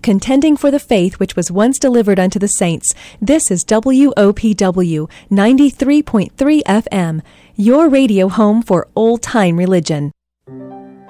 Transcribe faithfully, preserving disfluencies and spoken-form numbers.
contending for the faith which was once delivered unto the saints. This is W O P W ninety-three point three F M, your radio home for old-time religion.